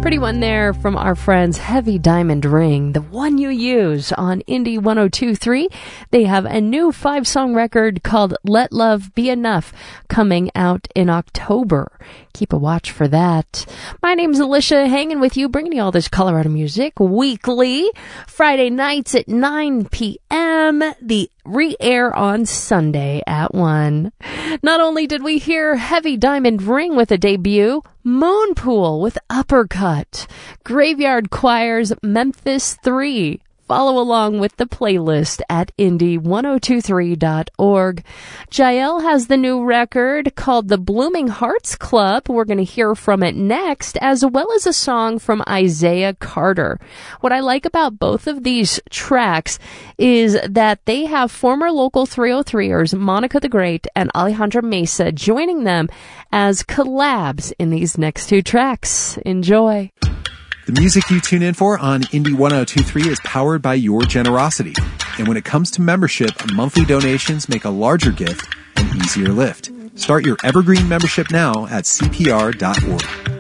Pretty one there from our friends Heavy Diamond Ring, the one you use on Indie 102.3. They have a new 5-song record called Let Love Be Enough coming out in October. Keep a watch for that. My name's Alicia, hanging with you, bringing you all this Colorado music weekly. Friday nights at 9 p.m. The re-air on Sunday at 1. Not only did we hear Heavy Diamond Ring with a debut, Moonpool with Uppercut, Graveyard Choir's Memphis 3. Follow along with the playlist at indie1023.org. Jael has the new record called The Blooming Hearts Club. We're going to hear from it next, as well as a song from Isaiah Carter. What I like about both of these tracks is that they have former local 303ers Monica the Great and Alejandra Mesa joining them as collabs in these next two tracks. Enjoy. The music you tune in for on Indie 102.3 is powered by your generosity. And when it comes to membership, monthly donations make a larger gift an easier lift. Start your Evergreen membership now at CPR.org.